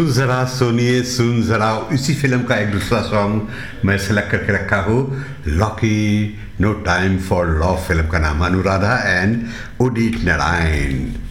जरा सुनिए सुन जरा इसी फिल्म का एक दूसरा सॉन्ग मैं सेलेक्ट करके रखा हूँ। Lockie no time for love film का नाम, अनुराधा एंड उदित नारायण।